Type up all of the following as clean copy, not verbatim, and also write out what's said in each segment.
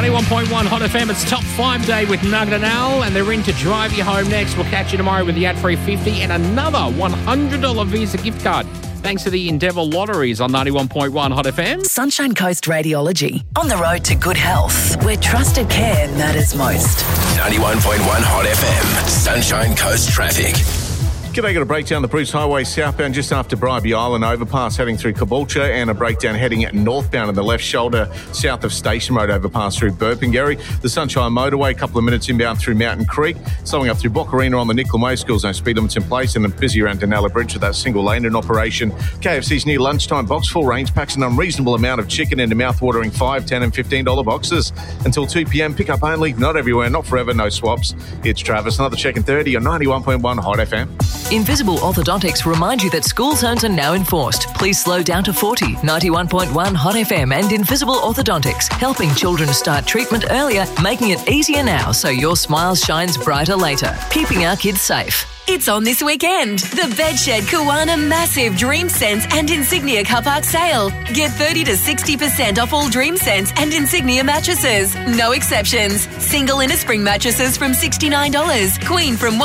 91.1 Hot FM. It's Top 5 Day with Nugget and Al, and they're in to drive you home next. We'll catch you tomorrow with the ad-free 50 and another $100 Visa gift card. Thanks to the Endeavour Lotteries on 91.1 Hot FM. Sunshine Coast Radiology. On the road to good health, where trusted care matters most. 91.1 Hot FM. Sunshine Coast traffic. G'day, got a breakdown the Bruce Highway southbound just after Bribie Island overpass heading through Caboolture, and a breakdown heading northbound on the left shoulder south of Station Road overpass through Burpengary. The Sunshine Motorway, a couple of minutes inbound through Mountain Creek, slowing up through Boccarina on the Nicola May School Zone speed limits in place, and then busy around Denella Bridge with that single lane in operation. KFC's near lunchtime box full range packs an unreasonable amount of chicken into mouth-watering $5, $10 and $15 boxes. Until 2 p.m, pick up only, not everywhere, not forever, no swaps. It's Travis, another check in 30 on 91.1 Hot FM. Invisible Orthodontics remind you that school zones are now enforced. Please slow down to 40. 91.1 Hot FM and Invisible Orthodontics, helping children start treatment earlier, making it easier now so your smile shines brighter later. Keeping our kids safe. It's on this weekend. The Bedshed Kiwana Massive Dream Sense and Insignia Car Park Sale. Get 30 to 60% off all Dream Sense and Insignia mattresses. No exceptions. Single inner spring mattresses from $69. Queen from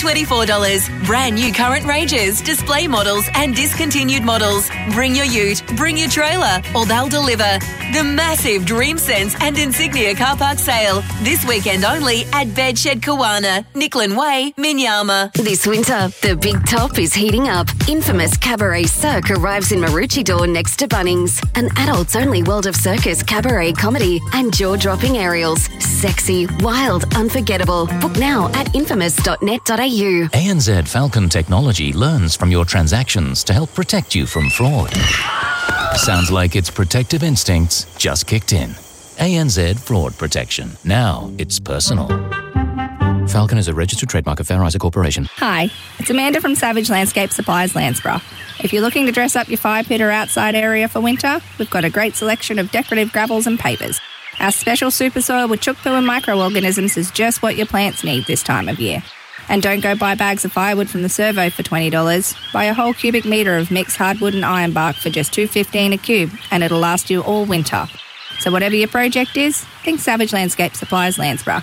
$124. Brand new current ranges, display models and discontinued models. Bring your ute, bring your trailer, or they'll deliver. The massive Dream Sense and Insignia Car Park Sale. This weekend only at Bedshed Kiwana, Nicklin Way, Minyama. This winter, the big top is heating up. Infamous Cabaret Cirque arrives in Maroochydore next to Bunnings. An adults-only world of circus, cabaret, comedy and jaw-dropping aerials. Sexy, wild, unforgettable. Book now at infamous.net.au. ANZ Falcon Technology learns from your transactions to help protect you from fraud. Sounds like its protective instincts just kicked in. ANZ Fraud Protection. Now it's personal. Falcon is a registered trademark of Fair Isaac Corporation. Hi, it's Amanda from Savage Landscape Supplies, Landsborough. If you're looking to dress up your fire pit or outside area for winter, we've got a great selection of decorative gravels and pavers. Our special super soil with chook poo and microorganisms is just what your plants need this time of year. And don't go buy bags of firewood from the Servo for $20. Buy a whole cubic metre of mixed hardwood and iron bark for just $2.15 a cube, and it'll last you all winter. So whatever your project is, think Savage Landscape Supplies, Landsborough.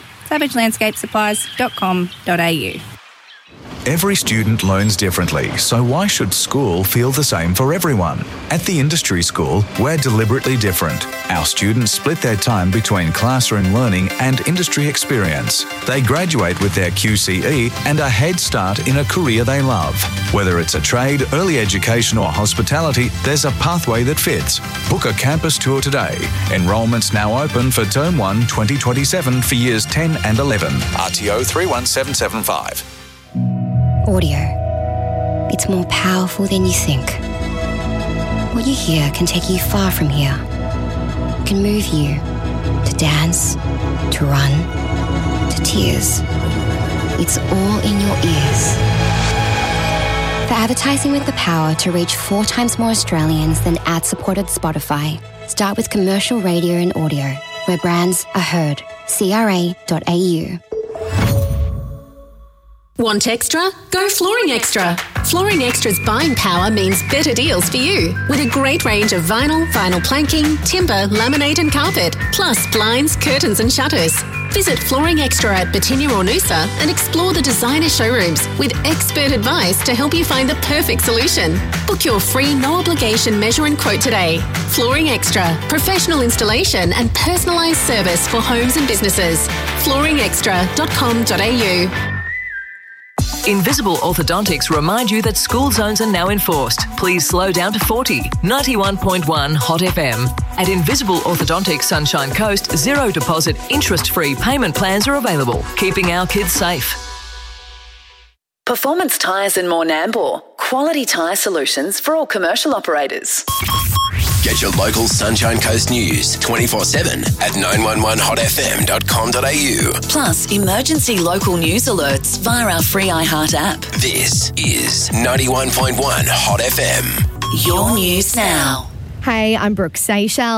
savagelandscapesupplies.com.au. Every student learns differently, so why should school feel the same for everyone? At the Industry School, we're deliberately different. Our students split their time between classroom learning and industry experience. They graduate with their QCE and a head start in a career they love. Whether it's a trade, early education or hospitality, there's a pathway that fits. Book a campus tour today. Enrolment's now open for Term 1 2027 for Years 10 and 11. RTO 31775. Audio. It's more powerful than you think. What you hear can take you far from here. It can move you to dance, to run, to tears. It's all in your ears. For advertising with the power to reach 4 times more Australians than ad-supported Spotify, start with commercial radio and audio, where brands are heard. CRA.au. Want extra? Go Flooring Extra. Flooring Extra's buying power means better deals for you. With a great range of vinyl planking, timber, laminate and carpet, plus blinds, curtains and shutters. Visit Flooring Extra at Batinia or Noosa and explore the designer showrooms with expert advice to help you find the perfect solution. Book your free no-obligation measure and quote today. Flooring Extra. Professional installation and personalised service for homes and businesses. flooringextra.com.au. Invisible Orthodontics remind you that school zones are now enforced. Please slow down to 40. 91.1 Hot FM. At Invisible Orthodontics Sunshine Coast, zero deposit, interest-free payment plans are available, keeping our kids safe. Performance Tyres and More Nambour. Quality tyre solutions for all commercial operators. Get your local Sunshine Coast news 24/7 at 911hotfm.com.au. Plus, emergency local news alerts via our free iHeart app. This is 91.1 Hot FM. Your news now. Hey, I'm Brooke Seychelles.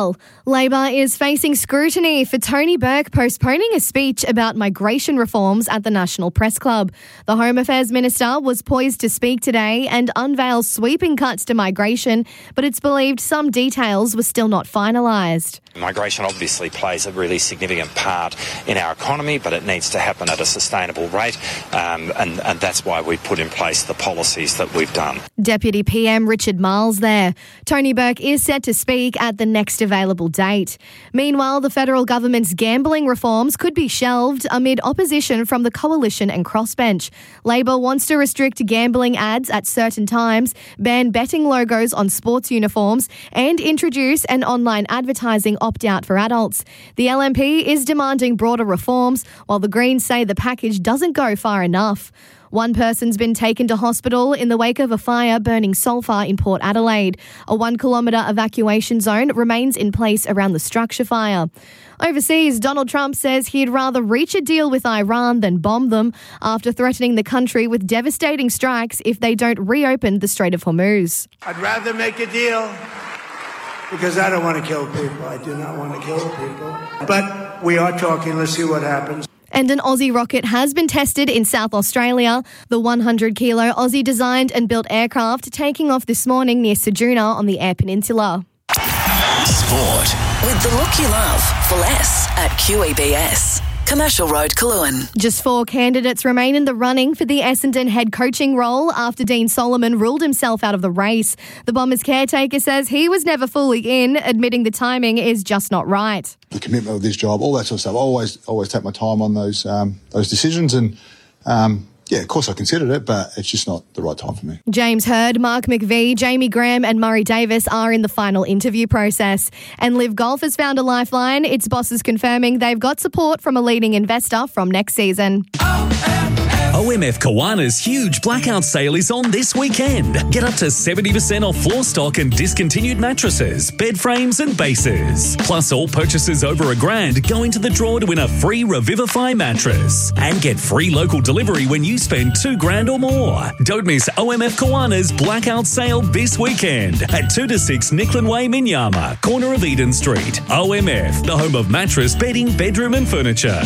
Labor is facing scrutiny for Tony Burke postponing a speech about migration reforms at the National Press Club. The Home Affairs Minister was poised to speak today and unveil sweeping cuts to migration, but it's believed some details were still not finalised. Migration obviously plays a really significant part in our economy, but it needs to happen at a sustainable rate, and that's why we put in place the policies that we've done. Deputy PM Richard Marles there. Tony Burke is set to speak at the next available date. Meanwhile, the federal government's gambling reforms could be shelved amid opposition from the Coalition and Crossbench. Labor wants to restrict gambling ads at certain times, ban betting logos on sports uniforms, and introduce an online advertising opt-out for adults. The LNP is demanding broader reforms, while the Greens say the package doesn't go far enough. One person's been taken to hospital in the wake of a fire burning sulphur in Port Adelaide. A 1 kilometre evacuation zone remains in place around the structure fire. Overseas, Donald Trump says he'd rather reach a deal with Iran than bomb them after threatening the country with devastating strikes if they don't reopen the Strait of Hormuz. I'd rather make a deal because I don't want to kill people. I do not want to kill people. But we are talking. Let's see what happens. And an Aussie rocket has been tested in South Australia. The 100-kilo Aussie-designed and built aircraft taking off this morning near Ceduna on the Eyre Peninsula. Sport. With the look you love for less at QEBS. Commercial Road, Coolangatta. Just 4 candidates remain in the running for the Essendon head coaching role after Dean Solomon ruled himself out of the race. The Bombers caretaker says he was never fully in, admitting the timing is just not right. The commitment of this job, all that sort of stuff. I always take my time on those decisions, and yeah, of course I considered it, but it's just not the right time for me. James Hird, Mark McVie, Jamie Graham and Murray Davis are in the final interview process. And Live Golf has found a lifeline. Its boss is confirming they've got support from a leading investor from next season. OMF Kawana's huge blackout sale is on this weekend. Get up to 70% off floor stock and discontinued mattresses, bed frames and bases. Plus, all purchases over $1,000 go into the draw to win a free Revivify mattress. And get free local delivery when you spend $2,000 or more. Don't miss OMF Kawana's blackout sale this weekend at 2 to 6 Nicklin Way, Minyama, corner of Eden Street. OMF, the home of mattress, bedding, bedroom and furniture.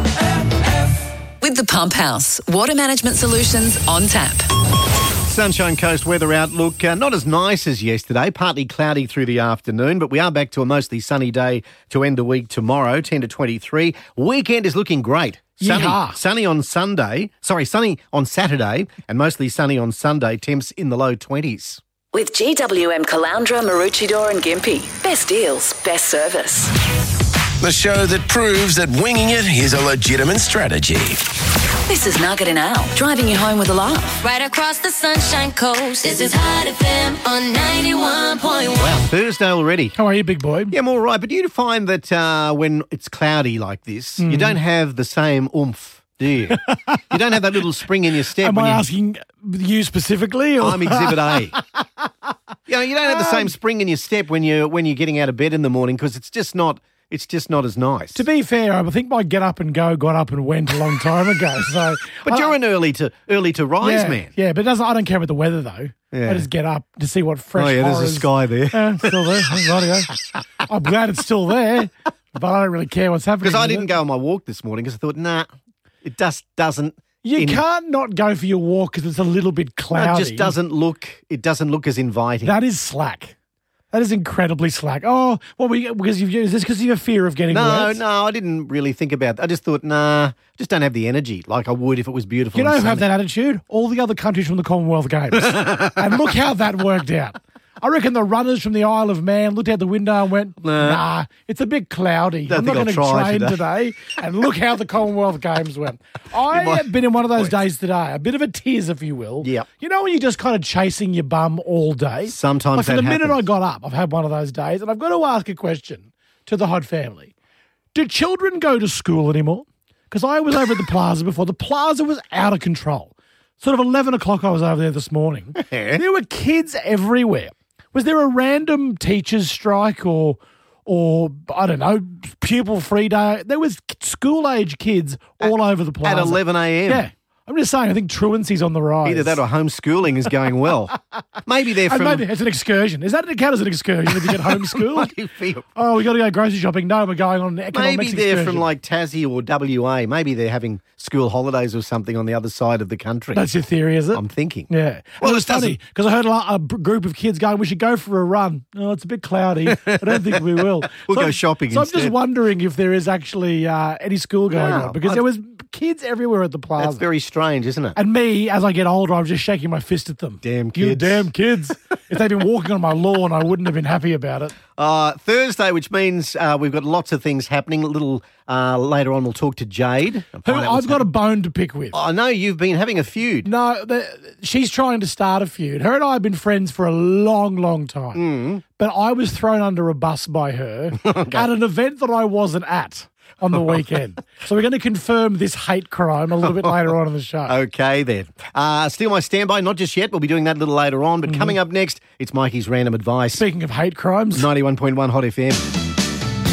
With the Pump House, water management solutions on tap. Sunshine Coast weather outlook, not as nice as yesterday, partly cloudy through the afternoon, but we are back to a mostly sunny day to end the week tomorrow, 10 to 23. Weekend is looking great. Sunny on Saturday, and mostly sunny on Sunday, temps in the low 20s. With GWM Caloundra, Maroochydore and Gympie. Best deals, best service. The show that proves that winging it is a legitimate strategy. This is Nugget and Al, driving you home with a laugh. Right across the Sunshine Coast, this is Hot FM on 91.1. Wow, Thursday already. How are you, big boy? Yeah, I'm all right, but do you find that when it's cloudy like this, you don't have the same oomph, do you? You don't have that little spring in your step. Am I asking you specifically? Or? I'm Exhibit A. You don't have the same spring in your step when you're getting out of bed in the morning because it's just not as nice. To be fair, I think my get up and go got up and went a long time ago. So, but you're an early to rise man. Yeah, but I don't care about the weather though. Yeah. I just get up to see what fresh. Oh yeah, there's a sky there. Still there. I'm glad it's still there, but I don't really care what's happening. Because I didn't go on my walk this morning because I thought, it just doesn't. You can't not go for your walk because it's a little bit cloudy. It just doesn't look. It doesn't look as inviting. That is slack. That is incredibly slack. Oh, well, is this because of your fear of getting wet? No, I didn't really think about that. I just thought, just don't have the energy like I would if it was beautiful. You don't have that attitude? All the other countries from the Commonwealth Games. And look how that worked out. I reckon the runners from the Isle of Man looked out the window and went, it's a bit cloudy. I'm not going to train today. And look how the Commonwealth Games went. I have been in one of those days today, a bit of a tease, if you will. Yeah. You know when you're just kind of chasing your bum all day? Sometimes like, from the minute I got up, I've had one of those days, and I've got to ask a question to the Hod family. Do children go to school anymore? Because I was over at the Plaza before. The Plaza was out of control. Sort of 11 o'clock I was over there this morning. There were kids everywhere. Was there a random teacher's strike or I don't know, pupil free day? There was school-age kids all over the plaza. At 11 a.m.? Yeah. I'm just saying, I think truancy's on the rise. Either that or homeschooling is going well. Maybe they're from... Maybe it's an excursion. Is that count as an excursion if you get homeschooled? Oh, we got to go grocery shopping. No, we're going on an economics Maybe they're excursion. from like Tassie or WA. Maybe they're having school holidays or something on the other side of the country. That's your theory, is it? I'm thinking. Yeah. Well, it's funny because I heard a group of kids going, we should go for a run. Oh, it's a bit cloudy. I don't think we will. We'll go shopping So instead. I'm just wondering if there is actually any school going on because there was kids everywhere at the plaza. That's very strange, isn't it? And me, as I get older, I'm just shaking my fist at them. Damn kids. You damn kids. If they'd been walking on my lawn, I wouldn't have been happy about it. Thursday, which means we've got lots of things happening. A little later on, we'll talk to Jade. Who I've got a bone to pick with. I know you've been having a feud. No, she's trying to start a feud. Her and I have been friends for a long, long time. But I was thrown under a bus by her at an event that I wasn't at on the weekend. So we're going to confirm this hate crime a little bit later on in the show. Okay, then. Steal My Standby, not just yet. We'll be doing that a little later on. But coming up next, it's Mikey's Random Advice. Speaking of hate crimes. 91.1 Hot FM.